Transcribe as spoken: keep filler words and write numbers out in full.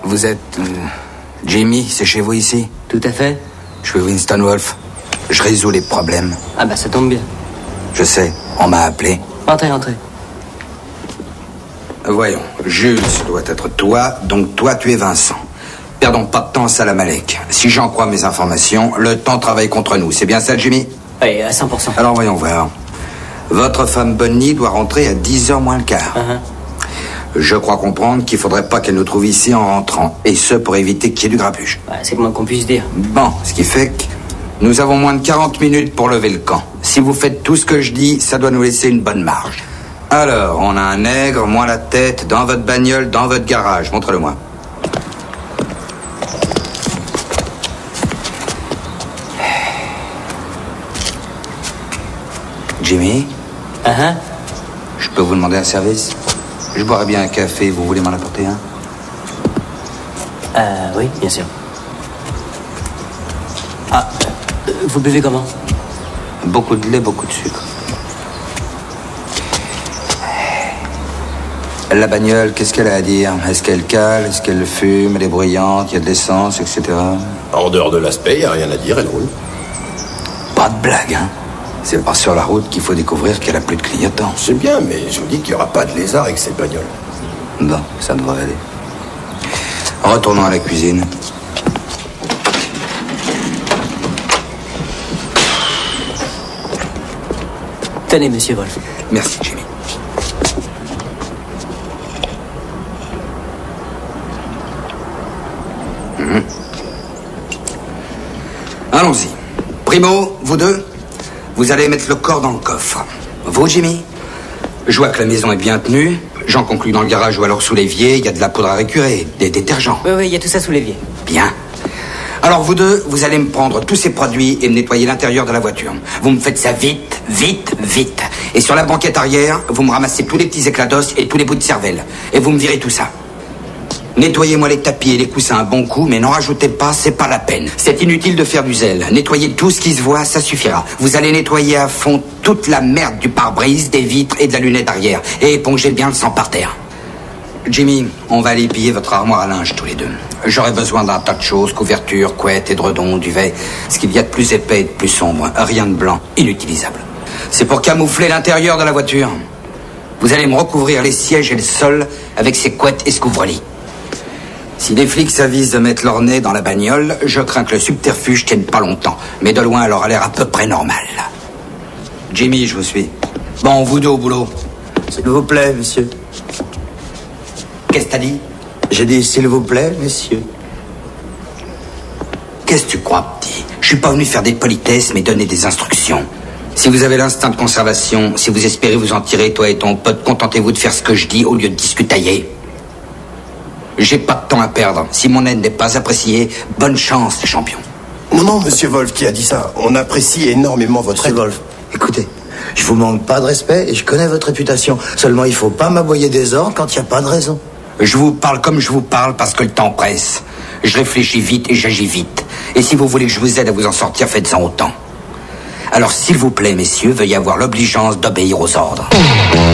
Vous êtes... Euh, Jimmy, c'est chez vous ici? Tout à fait. Je suis Winston Wolfe. Je résous les problèmes. Ah bah ça tombe bien. Je sais, on m'a appelé. Entrez, entrez. Voyons, Jules doit être toi, donc toi tu es Vincent. Perdons pas de temps à Salamalek. Si j'en crois mes informations, le temps travaille contre nous. C'est bien ça, Jimmy? Oui, à cent pour cent. Alors voyons voir. Votre femme Bonnie doit rentrer à dix heures moins le quart. Uh-huh. Je crois comprendre qu'il faudrait pas qu'elle nous trouve ici en rentrant. Et ce, pour éviter qu'il y ait du grabuge. Ouais, c'est le moins qu'on puisse dire. Bon, ce qui fait que nous avons moins de quarante minutes pour lever le camp. Si vous faites tout ce que je dis, ça doit nous laisser une bonne marge. Alors, on a un nègre, moins la tête, dans votre bagnole, dans votre garage. Montre-le-moi. Jimmy? Uh-huh. Je peux vous demander un service? Je boirais bien un café, vous voulez m'en apporter un? Euh, oui, bien sûr. Ah, euh, vous buvez comment? Beaucoup de lait, beaucoup de sucre. La bagnole, qu'est-ce qu'elle a à dire? Est-ce qu'elle cale? Est-ce qu'elle fume? Elle est bruyante? Il y a de l'essence, et cetera. En dehors de l'aspect, il n'y a rien à dire, elle roule. Pas de blague, hein? C'est pas sur la route qu'il faut découvrir qu'elle a plus de clignotants. C'est bien, mais je vous dis qu'il n'y aura pas de lézard avec cette bagnole. Bon, ça devrait aller. Retournons à la cuisine. Tenez, monsieur Wolfe. Merci, Jimmy. Mmh. Allons-y. Primo, vous deux, vous allez mettre le corps dans le coffre. Vous, Jimmy? Je vois que la maison est bien tenue. J'en conclus dans le garage ou alors sous l'évier, il y a de la poudre à récurer, des détergents. Oui, oui, il y a tout ça sous l'évier. Bien. Alors vous deux, vous allez me prendre tous ces produits et me nettoyer l'intérieur de la voiture. Vous me faites ça vite, vite, vite. Et sur la banquette arrière, vous me ramassez tous les petits éclats d'os et tous les bouts de cervelle. Et vous me virez tout ça. Nettoyez-moi les tapis et les coussins un bon coup, mais n'en rajoutez pas, c'est pas la peine. C'est inutile de faire du zèle. Nettoyez tout ce qui se voit, ça suffira. Vous allez nettoyer à fond toute la merde du pare-brise, des vitres et de la lunette arrière. Et épongez bien le sang par terre. Jimmy, on va aller piller votre armoire à linge tous les deux. J'aurai besoin d'un tas de choses, couvertures, couettes, édredons, duvet. Ce qu'il y a de plus épais et de plus sombre. Rien de blanc, inutilisable. C'est pour camoufler l'intérieur de la voiture. Vous allez me recouvrir les sièges et le sol avec ces couettes et ce couvre-lit. Si les flics s'avisent de mettre leur nez dans la bagnole, je crains que le subterfuge tienne pas longtemps. Mais de loin, elle aura l'air à peu près normal. Jimmy, je vous suis. Bon, vous deux au boulot. S'il vous plaît, monsieur. Qu'est-ce que t'as dit? J'ai dit s'il vous plaît, monsieur. Qu'est-ce que tu crois, petit? Je suis pas venu faire des politesses, mais donner des instructions. Si vous avez l'instinct de conservation, si vous espérez vous en tirer, toi et ton pote, contentez-vous de faire ce que je dis au lieu de discutailler. J'ai pas de temps à perdre. Si mon aide n'est pas appréciée, bonne chance, les champions. Non, non, monsieur Wolfe qui a dit ça. On apprécie énormément votre Monsieur aide. Wolfe, écoutez, je vous manque pas de respect et je connais votre réputation. Seulement, il faut pas m'aboyer des ordres quand il n'y a pas de raison. Je vous parle comme je vous parle parce que le temps presse. Je réfléchis vite et j'agis vite. Et si vous voulez que je vous aide à vous en sortir, faites-en autant. Alors, s'il vous plaît, messieurs, veuillez avoir l'obligeance d'obéir aux ordres.